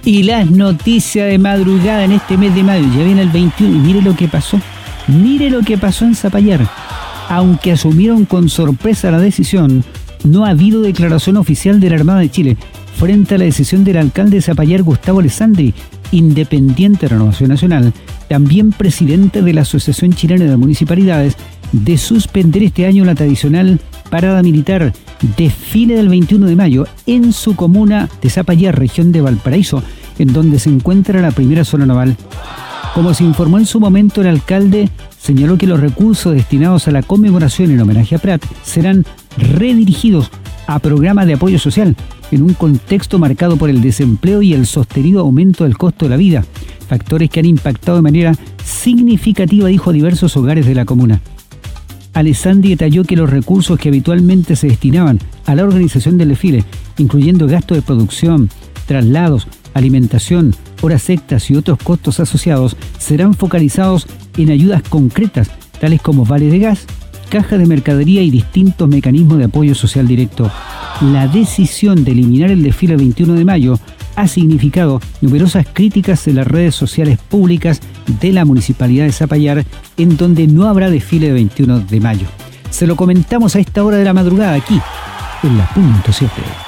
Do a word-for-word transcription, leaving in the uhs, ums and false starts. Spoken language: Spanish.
Y las noticias de madrugada en este mes de mayo, ya viene el veintiuno, y mire lo que pasó, mire lo que pasó en Zapallar. Aunque asumieron con sorpresa la decisión, no ha habido declaración oficial de la Armada de Chile frente a la decisión del alcalde de Zapallar, Gustavo Alessandri, independiente de Renovación Nacional, también presidente de la Asociación Chilena de Municipalidades, de suspender este año la tradicional parada militar desfile del veintiuno de mayo en su comuna de Zapallar, región de Valparaíso, en donde se encuentra la primera zona naval. Como se informó en su momento, el alcalde señaló que los recursos destinados a la conmemoración en homenaje a Prat serán redirigidos a programas de apoyo social en un contexto marcado por el desempleo y el sostenido aumento del costo de la vida, factores que han impactado de manera significativa, dijo, a diversos hogares de la comuna. Alessandri detalló que los recursos que habitualmente se destinaban a la organización del desfile, incluyendo gastos de producción, traslados, alimentación, horas extras y otros costos asociados, serán focalizados en ayudas concretas, tales como vales de gas, cajas de mercadería y distintos mecanismos de apoyo social directo. La decisión de eliminar el desfile veintiuno de mayo ha significado numerosas críticas en las redes sociales públicas de la Municipalidad de Zapallar, en donde no habrá desfile de veintiuno de mayo. Se lo comentamos a esta hora de la madrugada aquí, en la punto siete.